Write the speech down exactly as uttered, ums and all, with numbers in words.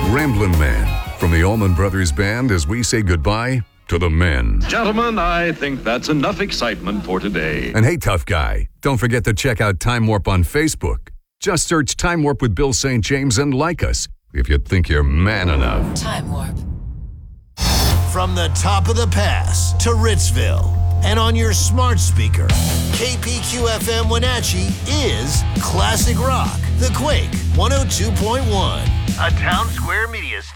Ramblin' Man from the Allman Brothers Band as we say goodbye to the men. Gentlemen, I think that's enough excitement for today. And hey, tough guy, don't forget to check out Time Warp on Facebook. Just search Time Warp with Bill Saint James and like us if you think you're man enough. Time Warp. From the top of the pass to Ritzville and on your smart speaker, K P Q F M Wenatchee is Classic Rock, The Quake one oh two point one, a Town Square Media station.